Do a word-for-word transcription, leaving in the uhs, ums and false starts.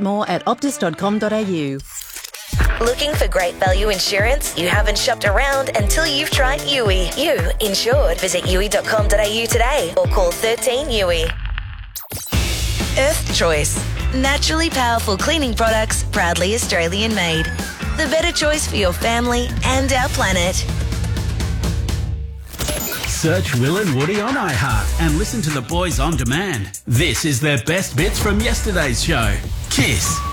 More at optus dot com dot a u. Looking for great value insurance? You haven't shopped around until you've tried U I. You insured. Visit U I dot com dot a u today or call thirteen U I. Earth Choice. Naturally powerful cleaning products, proudly Australian made. The better choice for your family and our planet. Search Will and Woody on iHeart and listen to the boys on demand. This is their best bits from yesterday's show. Kiss.